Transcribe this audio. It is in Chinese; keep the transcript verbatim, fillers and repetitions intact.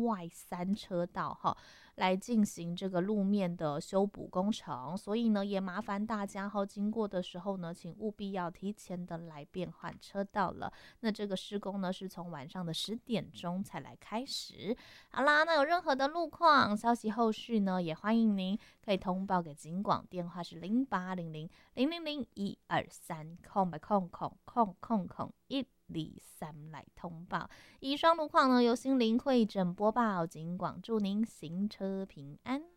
外三车道哈，来进行这个路面的修补工程，所以呢，也麻烦大家哈，经过的时候呢，请务必要提前的来变换车道了。那这个施工呢，是从晚上的十点钟才来开始。好啦，那有任何的路况消息，后续呢，也欢迎您可以通报给警广，电话是零八零零零零零一二三空白空空空空空一二三来通报。以上路况呢，由心灵会诊播报，警广祝您行车平安。